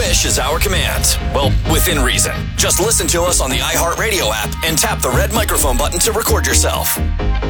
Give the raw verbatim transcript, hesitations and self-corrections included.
wish is our command. Well, within reason. Just listen to us on the iHeartRadio app and tap the red microphone button to record yourself.